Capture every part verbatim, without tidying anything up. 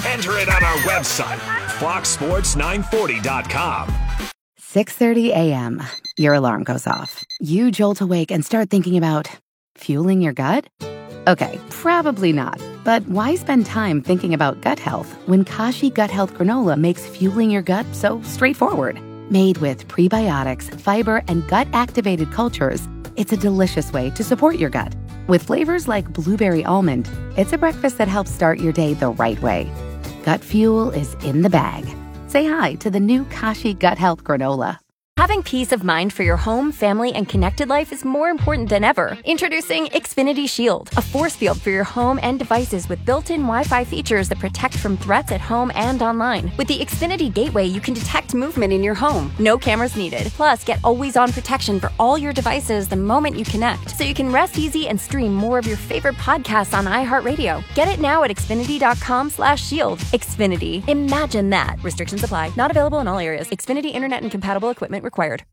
Enter it on our website, fox sports nine forty dot com. six thirty a.m. Your alarm goes off. You jolt awake and start thinking about fueling your gut? Okay, probably not. But why spend time thinking about gut health when Kashi Gut Health Granola makes fueling your gut so straightforward? Made with prebiotics, fiber, and gut-activated cultures, it's a delicious way to support your gut. With flavors like blueberry almond, it's a breakfast that helps start your day the right way. Gut fuel is in the bag. Say hi to the new Kashi Gut Health Granola. Having peace of mind for your home, family, and connected life is more important than ever. Introducing Xfinity Shield, a force field for your home and devices with built-in Wi-Fi features that protect from threats at home and online. With the Xfinity Gateway, you can detect movement in your home. No cameras needed. Plus, get always-on protection for all your devices the moment you connect, so you can rest easy and stream more of your favorite podcasts on iHeartRadio. Get it now at Xfinity.com slash shield. Xfinity. Imagine that. Restrictions apply. Not available in all areas. Xfinity Internet and compatible equipment required.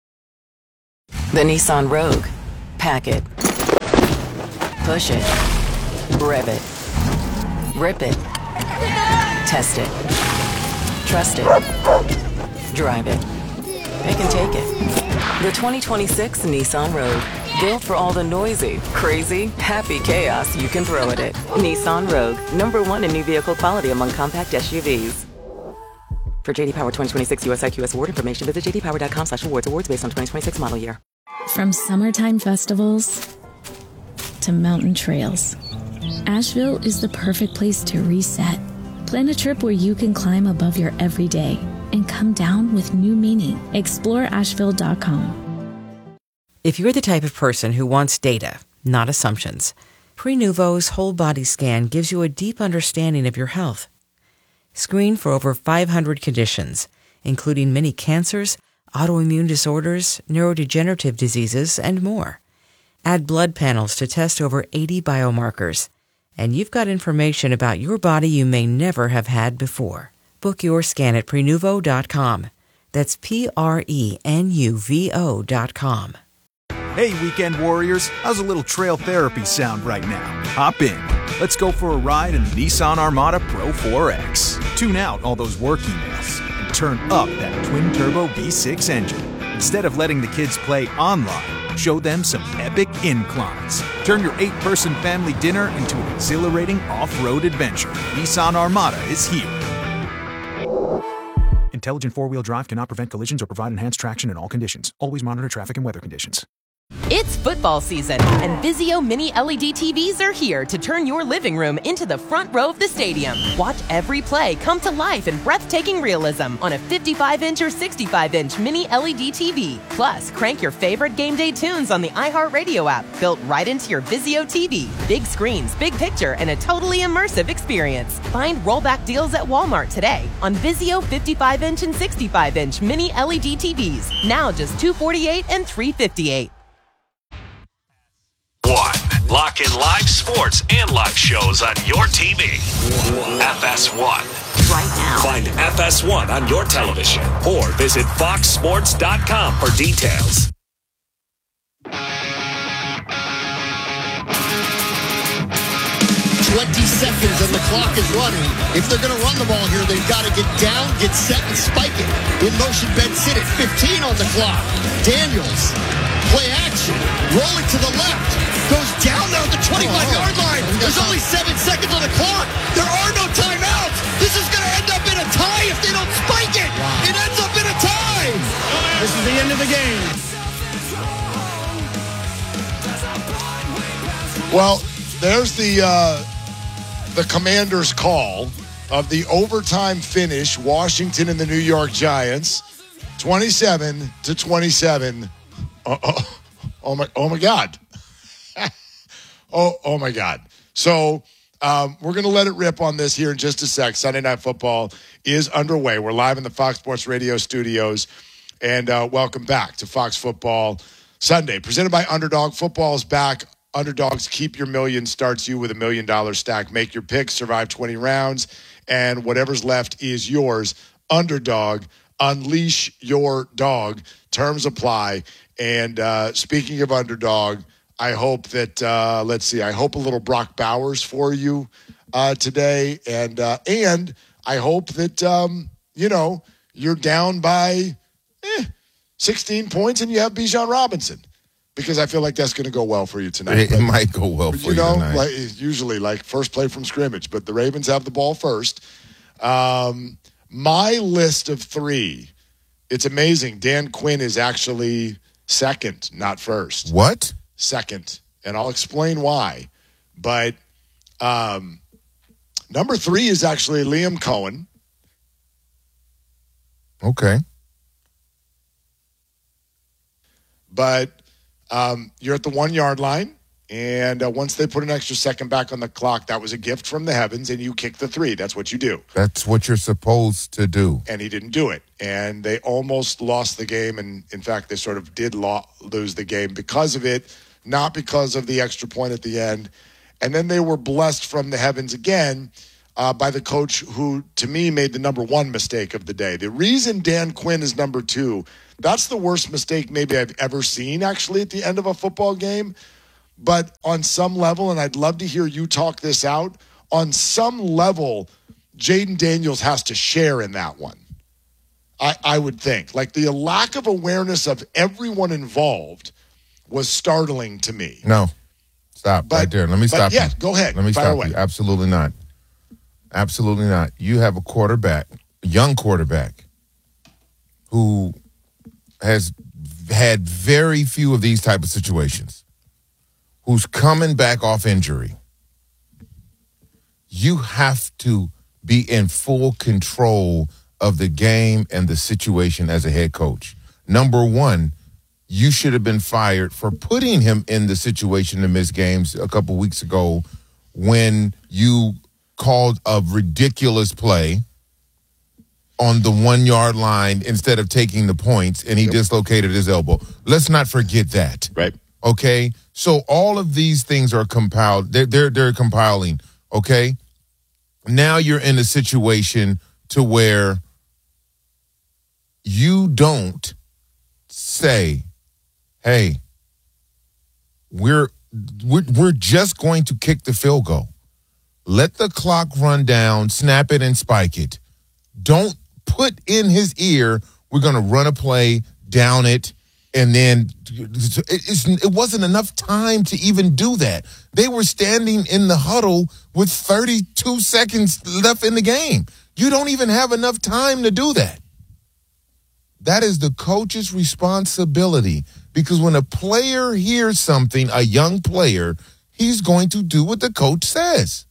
The Nissan Rogue. Pack it. Push it. Rev it. Rip it. Test it. Trust it. Drive it. It can take it. The twenty twenty-six Nissan Rogue. Built for all the noisy, crazy, happy chaos you can throw at it. Nissan Rogue. Number one in new vehicle quality among compact S U Vs. For J D Power twenty twenty-six U S I Q S award information, visit jdpower.com slash awards. Awards based on twenty twenty-six model year. From summertime festivals to mountain trails, Asheville is the perfect place to reset. Plan a trip where you can climb above your everyday and come down with new meaning. explore asheville dot com. If you're the type of person who wants data, not assumptions, Prenuvo's whole body scan gives you a deep understanding of your health. Screen for over five hundred conditions, including many cancers, autoimmune disorders, neurodegenerative diseases, and more. Add blood panels to test over eighty biomarkers. And you've got information about your body you may never have had before. Book your scan at Prenuvo dot com. That's P R E N U V O dot com. Hey, weekend warriors, how's a little trail therapy sound right now? Hop in. Let's go for a ride in the Nissan Armada Pro four X. Tune out all those work emails and turn up that twin-turbo V six engine. Instead of letting the kids play online, show them some epic inclines. Turn your eight-person family dinner into an exhilarating off-road adventure. Nissan Armada is here. Intelligent four-wheel drive cannot prevent collisions or provide enhanced traction in all conditions. Always monitor traffic and weather conditions. It's football season, and Vizio Mini L E D T Vs are here to turn your living room into the front row of the stadium. Watch every play come to life in breathtaking realism on a fifty-five inch or sixty-five inch Mini L E D T V. Plus, crank your favorite game day tunes on the iHeartRadio app, built right into your Vizio T V. Big screens, big picture, and a totally immersive experience. Find rollback deals at Walmart today on Vizio fifty-five inch and sixty-five inch Mini L E D T Vs. Now just two hundred forty-eight dollars and three hundred fifty-eight dollars. One. Lock in live sports and live shows on your T V. F S one. Right now. Find F S one on your television or visit fox sports dot com for details. twenty seconds and the clock is running. If they're going to run the ball here, they've got to get down, get set, and spike it. In motion, Ben sit at fifteen on the clock. Daniels, play action, rolling to the left, goes down there at the twenty-five-yard line. There's only seven seconds on the clock. There are no timeouts. This is going to end up in a tie if they don't spike it. It ends up in a tie. This is the end of the game. Well, there's the uh, the Commander's call of the overtime finish. Washington and the New York Giants, twenty-seven to twenty-seven. Uh, oh, oh my! Oh my God! oh oh my God! So um, we're gonna let it rip on this here in just a sec. Sunday Night Football is underway. We're live in the Fox Sports Radio studios, and uh, welcome back to Fox Football Sunday, presented by Underdog. Football is back. Underdogs, keep your million, starts you with a million dollar stack. Make your picks, survive twenty rounds, and whatever's left is yours. Underdog, unleash your dog. Terms apply. And uh, speaking of Underdog, I hope that, uh, let's see, I hope a little Brock Bowers for you uh, today. And uh, and I hope that, um, you know, you're down by eh, sixteen points and you have Bijan Robinson. Because I feel like that's going to go well for you tonight. It, it might go well for you, you know, tonight. Like, usually, like first play from scrimmage, but the Ravens have the ball first. Um, my list of three, it's amazing. Dan Quinn is actually second, not first. What? Second. And I'll explain why. But um, number three is actually Liam Cohen. Okay. But um, you're at the one-yard line, and uh, once they put an extra second back on the clock, that was a gift from the heavens, and you kick the three. That's what you do. That's what you're supposed to do. And he didn't do it. And they almost lost the game, and, in fact, they sort of did lo- lose the game because of it, not because of the extra point at the end. And then they were blessed from the heavens again uh, by the coach who, to me, made the number one mistake of the day. The reason Dan Quinn is number two, that's the worst mistake maybe I've ever seen, actually, at the end of a football game. But on some level, and I'd love to hear you talk this out, on some level, Jaden Daniels has to share in that one, I, I would think. Like, the lack of awareness of everyone involved was startling to me. No. Stop But- right there. Let me but stop yeah, you. go ahead. Let me Fire stop away. you. Absolutely not. Absolutely not. You have a quarterback, a young quarterback, who has had very few of these type of situations, who's coming back off injury. You have to be in full control of the game and the situation as a head coach. Number one, you should have been fired for putting him in the situation to miss games a couple weeks ago when you called a ridiculous play on the one-yard line instead of taking the points, and he yep. dislocated his elbow. Let's not forget that. Right. Okay? So all of these things are compiled. They're, they're, they're compiling, okay? Now you're in a situation to where you don't say, hey, we're, we're, we're just going to kick the field goal. Let the clock run down, snap it, and spike it. Don't put in his ear, we're going to run a play, down it, and then it, it's, it wasn't enough time to even do that. They were standing in the huddle with thirty-two seconds left in the game. You don't even have enough time to do that. That is the coach's responsibility, because when a player hears something, a young player, he's going to do what the coach says.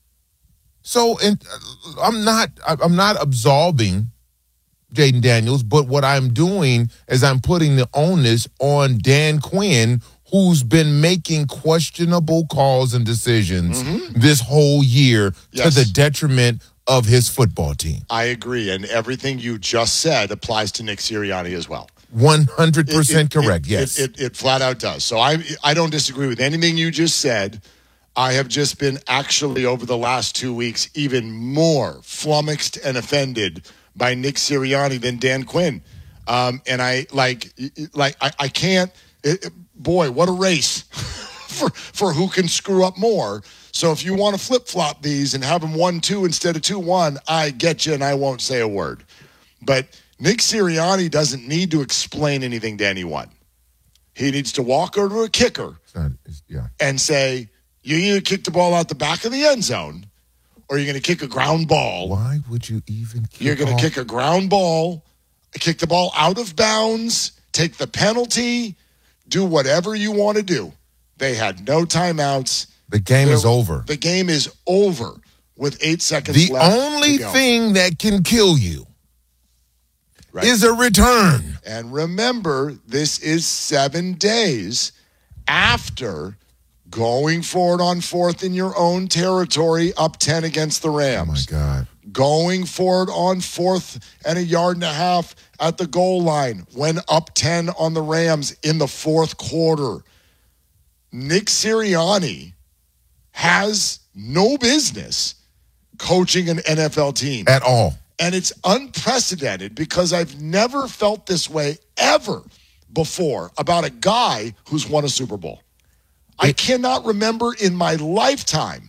So, and I'm not, I'm not absolving Jaden Daniels, but what I'm doing is I'm putting the onus on Dan Quinn, who's been making questionable calls and decisions mm-hmm. this whole year yes. to the detriment of his football team. I agree, and everything you just said applies to Nick Sirianni as well. one hundred percent it, it, correct, it, yes. It, it, it flat out does. So I, I don't disagree with anything you just said. I have just been actually over the last two weeks even more flummoxed and offended by Nick Sirianni than Dan Quinn. Um, and I like, like I, I can't, it, boy, what a race for, for who can screw up more. So if you want to flip-flop these and have them one two instead of two one, I get you and I won't say a word. But Nick Sirianni doesn't need to explain anything to anyone. He needs to walk over to a kicker not, yeah. and say, you either kick the ball out the back of the end zone or you're going to kick a ground ball. Why would you even kick You're going to kick a ground ball, kick the ball out of bounds, take the penalty, do whatever you want to do. They had no timeouts. The game They're, is over. The game is over with eight seconds the left. The only to go. thing that can kill you right. is a return. And remember, this is seven days after going forward on fourth in your own territory, up ten against the Rams. Oh, my God. Going forward on fourth and a yard and a half at the goal line when up ten on the Rams in the fourth quarter. Nick Sirianni has no business coaching an N F L team. At all. And it's unprecedented because I've never felt this way ever before about a guy who's won a Super Bowl. I cannot remember in my lifetime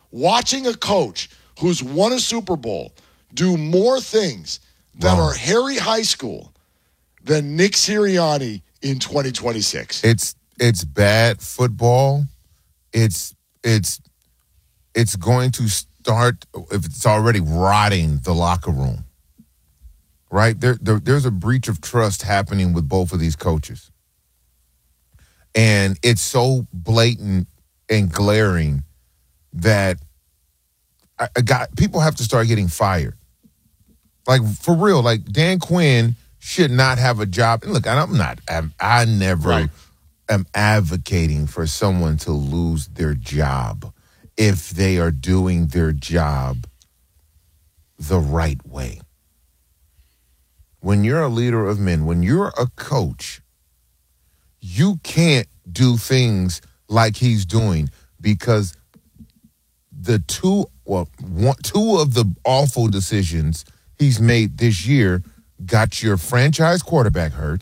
watching a coach who's won a Super Bowl do more things that Wrong. are Harry High School than Nick Sirianni in twenty twenty-six. It's it's bad football. It's it's it's going to start if it's already rotting the locker room. Right? There, there there's a breach of trust happening with both of these coaches. And it's so blatant and glaring that I, I got people have to start getting fired. Like, for real, like Dan Quinn should not have a job. And look, I'm not, I'm, I never Right. am advocating for someone to lose their job if they are doing their job the right way. When you're a leader of men, when you're a coach, you can't do things like he's doing because the two, well, one, two of the awful decisions he's made this year got your franchise quarterback hurt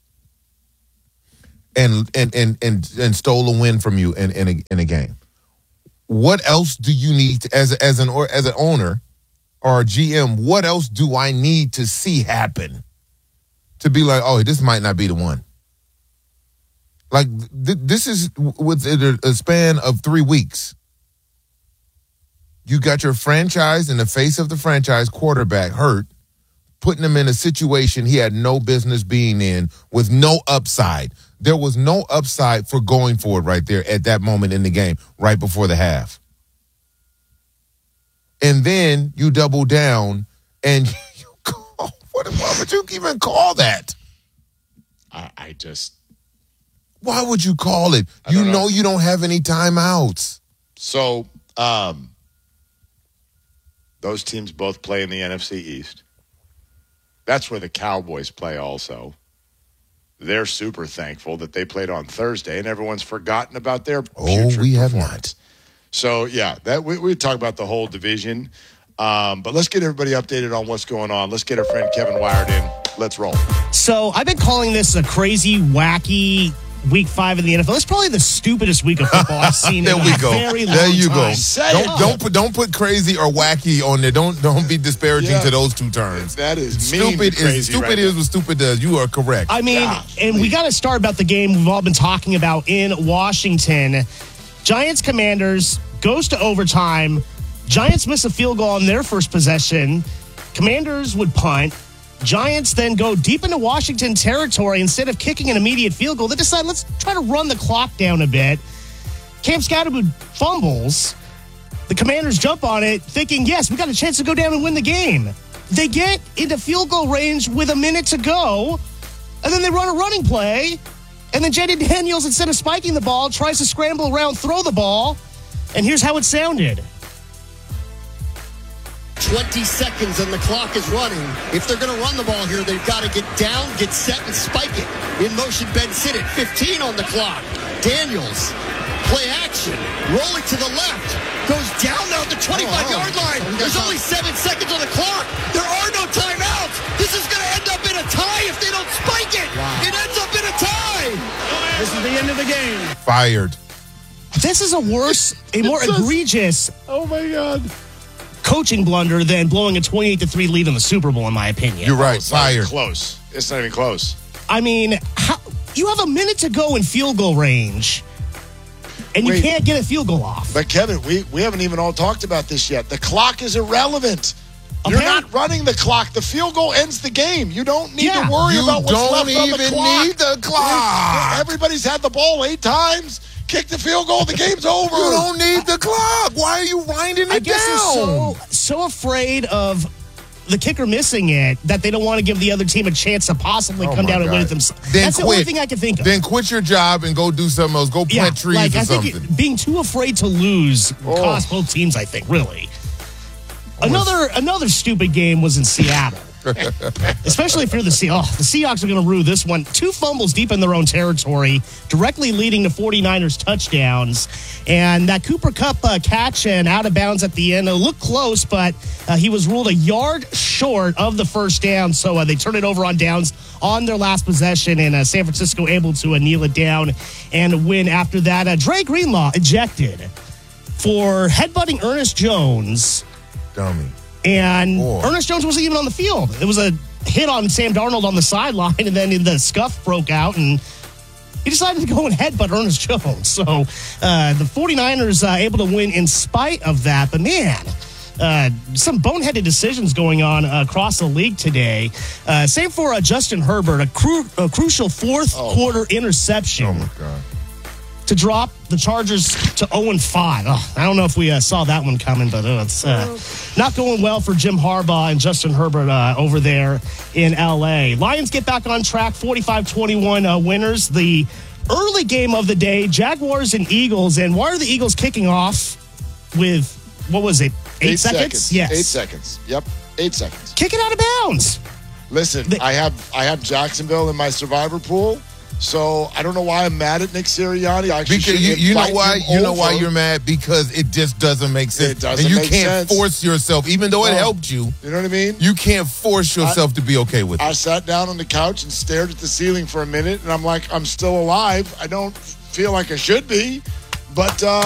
and and and and, and stole a win from you in, in, a, in a game. What else do you need to, as as an or as an owner or a G M? What else do I need to see happen to be like, oh, this might not be the one? Like th- this is within a, a span of three weeks. You got your franchise in the face of the franchise quarterback hurt, putting him in a situation he had no business being in with no upside. There was no upside for going for it right there at that moment in the game, right before the half. And then you double down and you call, what, why would you even call that? I, I just. Why would you call it? I You don't know. know. you don't have any timeouts. So, um, those teams both play in the N F C East. That's where the Cowboys play also. They're super thankful that they played on Thursday, and everyone's forgotten about their Oh, putrid we have performance. So, yeah, that we, we talk about the whole division. Um, but let's get everybody updated on what's going on. Let's get our friend Kevin Wired in. Let's roll. So I've been calling this a crazy, wacky week five in the N F L. It's probably the stupidest week of football I've seen There in we a go. very long There you go. time. Say Don't it. don't put don't put crazy or wacky on there. Don't don't be disparaging Yeah. to those two terms. That is mean Stupid to crazy is stupid right is now. what stupid does. You are correct. I mean, Yeah, and we got to start about the game we've all been talking about in Washington. Giants Commanders goes to overtime. Giants miss a field goal on their first possession. Commanders would punt. Giants then go deep into Washington territory. Instead of kicking an immediate field goal, they decide, let's try to run the clock down a bit. Cam Scatterwood fumbles. The Commanders jump on it, thinking, yes, we got a chance to go down and win the game. They get into field goal range with a minute to go, and then they run a running play, and then Jayden Daniels, instead of spiking the ball, tries to scramble around, throw the ball, and here's how it sounded. twenty seconds and the clock is running. If they're going to run the ball here, they've got to get down, get set, and spike it. In motion, Ben Sinnott, fifteen on the clock. Daniels, play action, rolling to the left, goes down now at the twenty-five-yard line. There's only seven seconds on the clock. There are no timeouts. This is going to end up in a tie if they don't spike it. It ends up in a tie. This is the end of the game. Fired. This is a worse, a more It's just- egregious Oh, my God. coaching blunder than blowing a twenty-eight to three lead in the Super Bowl, in my opinion. You're right. It's not even Fired. close. It's not even close. I mean, how, you have a minute to go in field goal range, and you Wait. can't get a field goal off. But, Kevin, we, we haven't even all talked about this yet. The clock is irrelevant. You're Okay. not running the clock. The field goal ends the game. You don't need Yeah. to worry You about what's don't left on the even clock. need the clock. Everybody's had the ball eight times. Kick the field goal. The game's over. You don't need the clock. Why are you winding it I guess down? they're so, so afraid of the kicker missing it that they don't want to give the other team a chance to possibly Oh come my down and win God. it themselves. Then That's the quit. only thing I can think of. Then quit your job and go do something else. Go plant yeah, trees like or I something. think it, being too afraid to lose Oh. cost both teams, I think, really. Another another stupid game was in Seattle. Especially if you're the Seahawks. Oh, the Seahawks are going to rue this one. Two fumbles deep in their own territory, directly leading to 49ers touchdowns. And that Cooper Kupp uh, catch and out of bounds at the end, it looked close, but uh, he was ruled a yard short of the first down. So uh, they turned it over on downs on their last possession, and uh, San Francisco able to uh, kneel it down and win after that. Uh, Dre Greenlaw ejected for headbutting Ernest Jones. Dummy. And Boy. Ernest Jones wasn't even on the field. It was a hit on Sam Darnold on the sideline, and then the scuff broke out, and he decided to go and headbutt Ernest Jones. So uh, the 49ers uh, able to win in spite of that. But, man, uh, some boneheaded decisions going on uh, across the league today. Uh, same for uh, Justin Herbert, a, cru- a crucial fourth-quarter oh. interception. Oh, my God. To drop the Chargers to oh and five. Oh, I don't know if we uh, saw that one coming, but uh, it's uh, not going well for Jim Harbaugh and Justin Herbert uh, over there in L A. Lions get back on track, forty-five twenty-one uh, winners. The early game of the day, Jaguars and Eagles. And why are the Eagles kicking off with, what was it, eight, eight seconds? seconds? Yes. Eight seconds. Yep, eight seconds. Kick it out of bounds. Listen, The- I have I have Jacksonville in my survivor pool. So I don't know why I'm mad at Nick Sirianni. I actually Because you, you know why you know why you're mad? Because it just doesn't make sense. It doesn't and you make can't sense. force yourself, even though it No. helped you. You know what I mean? You can't force yourself I- to be okay with I it. sat down on the couch and stared at the ceiling for a minute, and I'm like, I'm still alive. I don't feel like I should be, but uh,